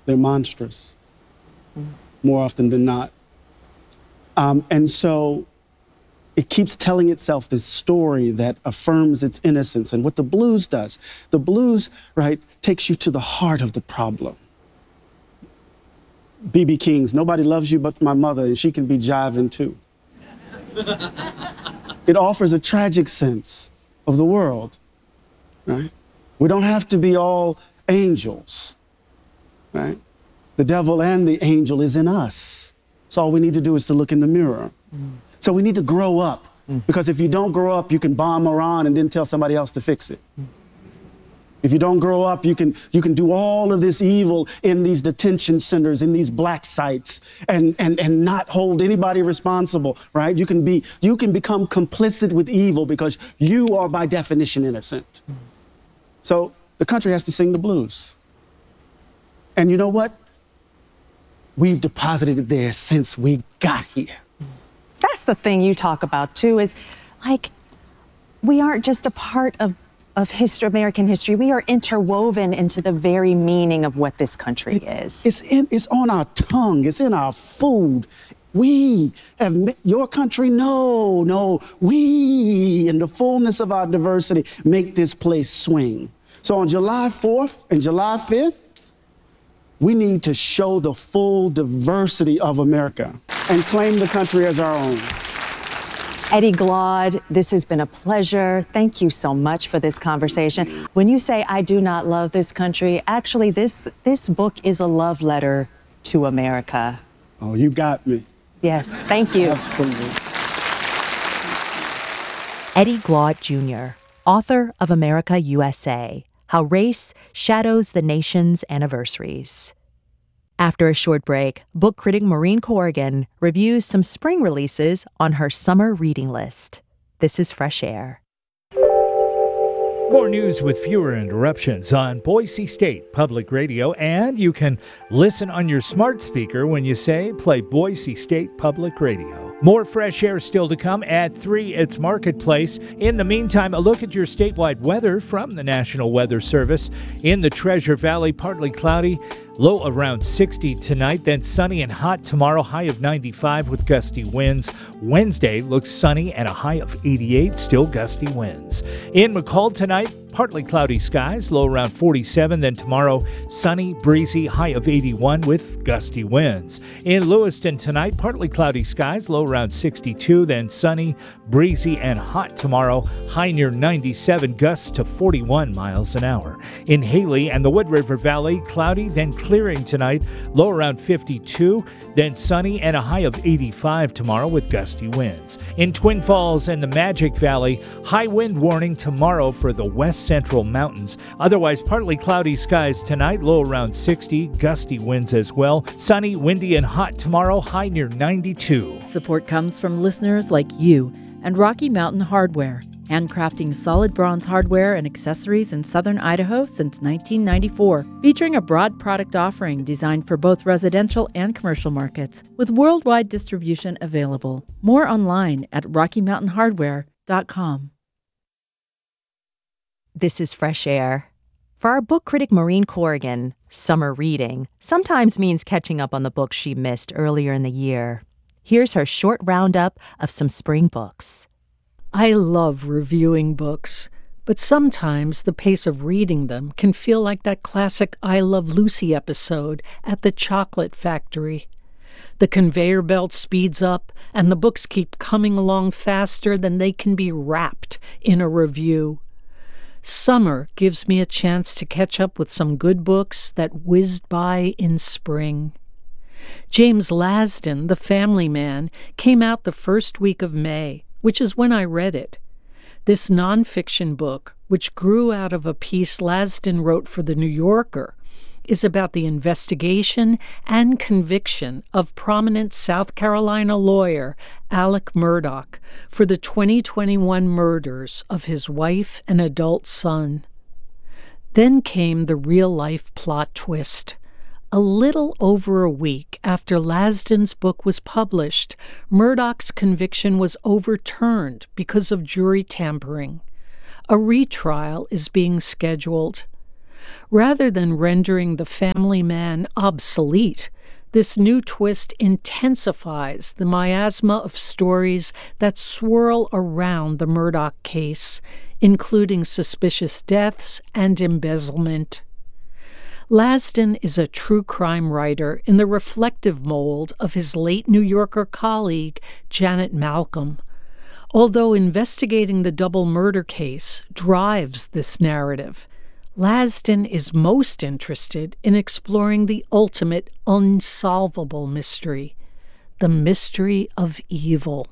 They're monstrous, more often than not. And so it keeps telling itself this story that affirms its innocence. And what the blues does, the blues, right, takes you to the heart of the problem. B.B. King's Nobody Loves You But My Mother, and she can be jiving too. It offers a tragic sense of the world, right? We don't have to be all angels, right? The devil and the angel is in us. So all we need to do is to look in the mirror. So we need to grow up, because if you don't grow up, you can bomb Iran and then tell somebody else to fix it. If you don't grow up, you can do all of this evil in these detention centers, in these black sites, and not hold anybody responsible, right? You can become complicit with evil because you are by definition innocent. So the country has to sing the blues. And you know what? We've deposited it there since we got here. That's the thing you talk about too, is like, we aren't just a part of history, American history. We are interwoven into the very meaning of what this country is. It's on our tongue. It's in our food. We have your country. No. We, in the fullness of our diversity, make this place swing. So on July 4th and July 5th, we need to show the full diversity of America and claim the country as our own. Eddie Glaude, this has been a pleasure. Thank you so much for this conversation. When you say I do not love this country, actually this book is a love letter to America. Oh, you got me. Yes, thank you. Absolutely. Eddie Glaude Jr., author of America, USA, How Race Shadows the Nation's Anniversaries. After a short break, book critic Maureen Corrigan reviews some spring releases on her summer reading list. This is Fresh Air. More news with fewer interruptions on Boise State Public Radio, and you can listen on your smart speaker when you say, play Boise State Public Radio. More Fresh Air still to come at 3, it's Marketplace. In the meantime, a look at your statewide weather from the National Weather Service. In the Treasure Valley, partly cloudy, low around 60 tonight, then sunny and hot tomorrow, high of 95 with gusty winds. Wednesday looks sunny and a high of 88, still gusty winds. In McCall tonight, partly cloudy skies, low around 47, then tomorrow sunny, breezy, high of 81 with gusty winds. In Lewiston tonight, partly cloudy skies, low around 62, then sunny, breezy, and hot tomorrow, high near 97, gusts to 41 miles an hour. In Haley and the Wood River Valley, cloudy, then clearing tonight, low around 52, then sunny and a high of 85 tomorrow with gusty winds. In Twin Falls and the Magic Valley, high wind warning tomorrow for the west central mountains. Otherwise, partly cloudy skies tonight, low around 60, gusty winds as well. Sunny, windy, and hot tomorrow, high near 92. Support comes from listeners like you and Rocky Mountain Hardware, handcrafting solid bronze hardware and accessories in southern Idaho since 1994, featuring a broad product offering designed for both residential and commercial markets, with worldwide distribution available. More online at RockyMountainHardware.com. This is Fresh Air. For our book critic Maureen Corrigan, summer reading sometimes means catching up on the books she missed earlier in the year. Here's her short roundup of some spring books. I love reviewing books, but sometimes the pace of reading them can feel like that classic I Love Lucy episode at the chocolate factory. The conveyor belt speeds up, and the books keep coming along faster than they can be wrapped in a review. Summer gives me a chance to catch up with some good books that whizzed by in spring. James Lasdon, The Family Man, came out the first week of May, which is when I read it. This nonfiction book, which grew out of a piece Lasdon wrote for The New Yorker, is about the investigation and conviction of prominent South Carolina lawyer Alec Murdaugh for the 2021 murders of his wife and adult son. Then came the real-life plot twist. A little over a week after Lasdon's book was published, Murdaugh's conviction was overturned because of jury tampering. A retrial is being scheduled. Rather than rendering the family man obsolete, this new twist intensifies the miasma of stories that swirl around the Murdaugh case, including suspicious deaths and embezzlement. Lasdun is a true crime writer in the reflective mold of his late New Yorker colleague, Janet Malcolm, although investigating the double murder case drives this narrative. Lasdun is most interested in exploring the ultimate unsolvable mystery, the mystery of evil.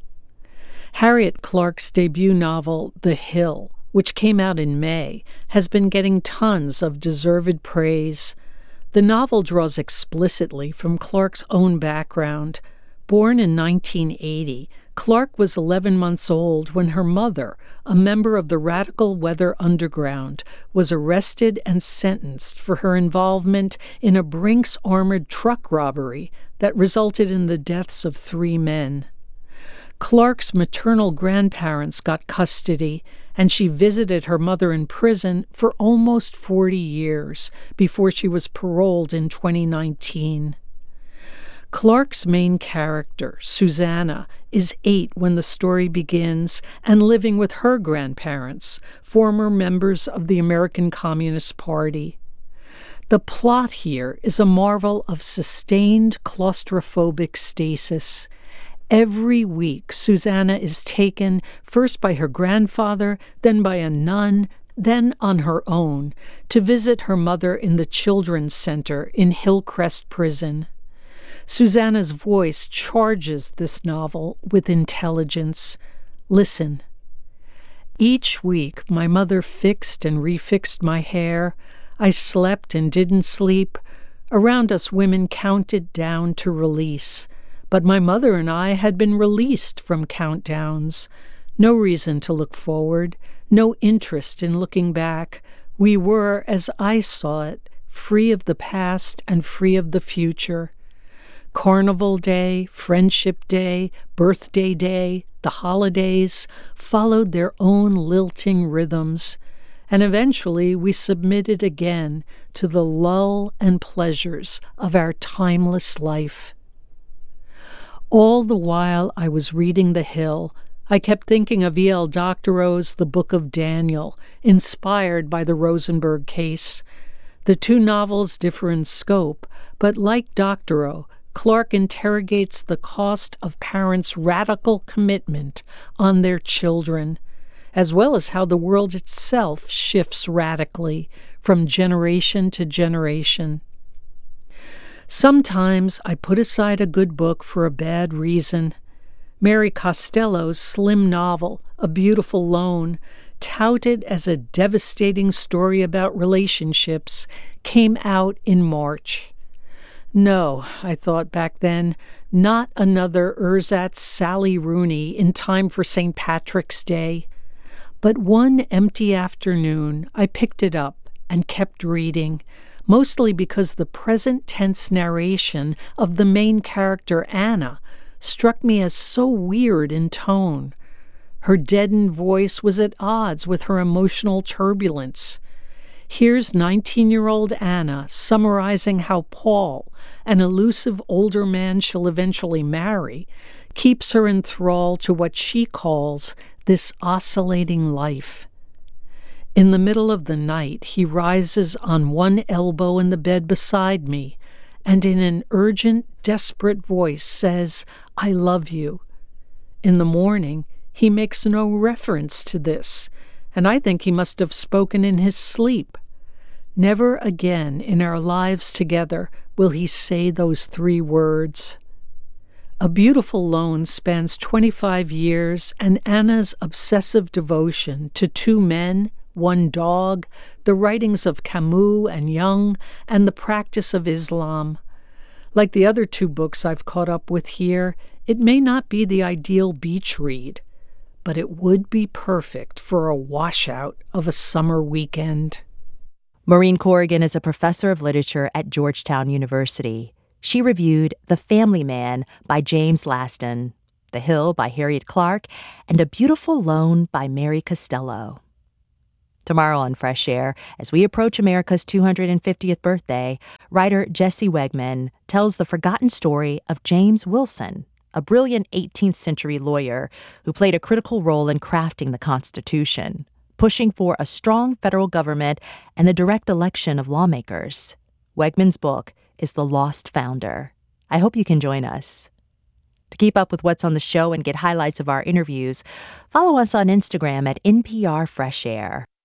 Harriet Clark's debut novel, The Hill, which came out in May, has been getting tons of deserved praise. The novel draws explicitly from Clark's own background. Born in 1980, Clark was 11 months old when her mother, a member of the Radical Weather Underground, was arrested and sentenced for her involvement in a Brinks armored truck robbery that resulted in the deaths of 3 men. Clark's maternal grandparents got custody, and she visited her mother in prison for almost 40 years before she was paroled in 2019. Clark's main character, Susanna, is 8 when the story begins and living with her grandparents, former members of the American Communist Party. The plot here is a marvel of sustained claustrophobic stasis. Every week, Susanna is taken first by her grandfather, then by a nun, then on her own, to visit her mother in the Children's Center in Hillcrest Prison. Susanna's voice charges this novel with intelligence. Listen. Each week, my mother fixed and refixed my hair. I slept and didn't sleep. Around us, women counted down to release. But my mother and I had been released from countdowns. No reason to look forward, no interest in looking back. We were, as I saw it, free of the past and free of the future. Carnival Day, Friendship Day, Birthday Day, the holidays followed their own lilting rhythms, and eventually we submitted again to the lull and pleasures of our timeless life. All the while I was reading The Hill, I kept thinking of E.L. Doctorow's The Book of Daniel, inspired by the Rosenberg case. The 2 novels differ in scope, but like Doctorow, Clark interrogates the cost of parents' radical commitment on their children, as well as how the world itself shifts radically from generation to generation. Sometimes I put aside a good book for a bad reason. Mary Costello's slim novel, A Beautiful Loan, touted as a devastating story about relationships, came out in March. No, I thought back then, not another ersatz Sally Rooney in time for St. Patrick's Day. But one empty afternoon, I picked it up and kept reading, mostly because the present tense narration of the main character, Anna, struck me as so weird in tone. Her deadened voice was at odds with her emotional turbulence. Here's 19-year-old Anna summarizing how Paul, an elusive older man she'll eventually marry, keeps her in thrall to what she calls this oscillating life. In the middle of the night, he rises on one elbow in the bed beside me and in an urgent, desperate voice says, "I love you." In the morning, he makes no reference to this, and I think he must have spoken in his sleep. Never again in our lives together will he say those 3 words. A Beautiful Loan spans 25 years, and Anna's obsessive devotion to 2 men, 1 dog, the writings of Camus and Jung, and the practice of Islam. Like the other 2 books I've caught up with here, it may not be the ideal beach read, but it would be perfect for a washout of a summer weekend. Maureen Corrigan is a professor of literature at Georgetown University. She reviewed The Family Man by James Lasdun, The Hill by Harriet Clark, and A Beautiful Loan by Mary Costello. Tomorrow on Fresh Air, as we approach America's 250th birthday, writer Jesse Wegman tells the forgotten story of James Wilson, a brilliant 18th century lawyer who played a critical role in crafting the Constitution, pushing for a strong federal government and the direct election of lawmakers. Wegman's book is The Lost Founder. I hope you can join us. To keep up with what's on the show and get highlights of our interviews, follow us on Instagram at NPR Fresh Air.